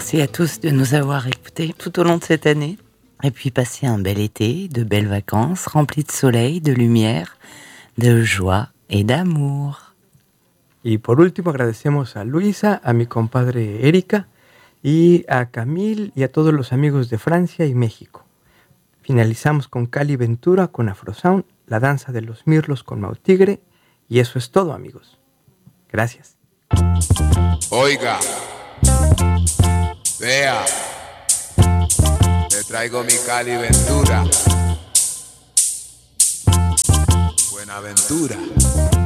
Merci à tous de nous avoir écoutés tout au long de cette année. Et puis passez un bel été, de belles vacances, remplies de soleil, de lumière, de joie et d'amour. Y por último agradecemos a Luisa, a mi compadre Erika y a Camille y a todos los amigos de Francia y México. Finalizamos con Cali Ventura con Afrosound, la danza de los mirlos con Mautigre y eso es todo, amigos. Gracias. Oiga, vea, le traigo mi Cali Ventura. Buenaventura.